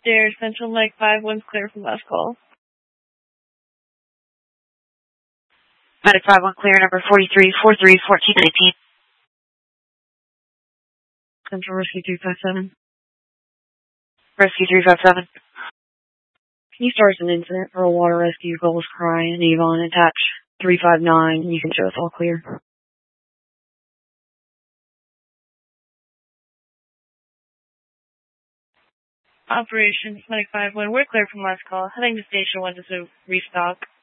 There, Central Mike 5-1's clear from last call. Medic 5-1 clear, number 4343 1419. Central Rescue 357. Rescue 357. Can you start an incident for a water rescue, Goals Cry, and Avon, attach 359, you can show us all clear. Operations, Medic 5-1, we're clear from last call. Heading to Station 1 to restock.